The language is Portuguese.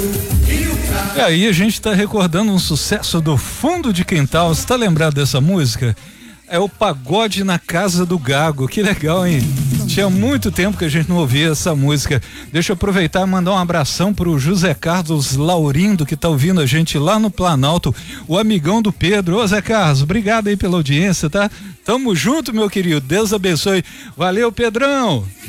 E aí a gente tá recordando um sucesso do fundo de quintal. Você tá lembrado dessa música? É o Pagode na Casa do Gago. Que legal, hein? Tinha muito tempo que a gente não ouvia essa música. Deixa eu aproveitar e mandar um abração pro José Carlos Laurindo, que tá ouvindo a gente lá no Planalto, o amigão do Pedro. Ô Zé Carlos, obrigado aí pela audiência, tá? Tamo junto, meu querido. Deus abençoe. Valeu, Pedrão.